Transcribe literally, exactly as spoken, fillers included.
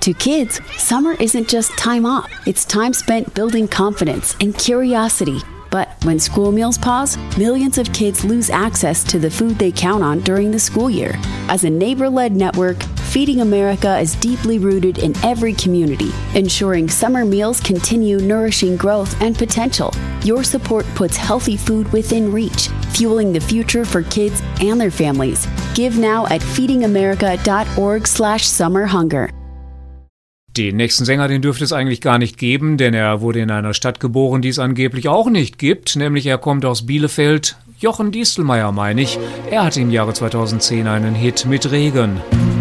To kids, summer isn't just time off. It's time spent building confidence and curiosity. But when school meals pause, millions of kids lose access to the food they count on during the school year. As a neighbor-led network, Feeding America is deeply rooted in every community, ensuring summer meals continue nourishing growth and potential. Your support puts healthy food within reach, fueling the future for kids and their families. Give now at feedingamerica.org slash summerhunger. Den nächsten Sänger, den dürfte es eigentlich gar nicht geben, denn er wurde in einer Stadt geboren, die es angeblich auch nicht gibt, nämlich er kommt aus Bielefeld. Jochen Distelmeier meine ich. Er hatte im Jahre zweitausendzehn einen Hit mit Regen.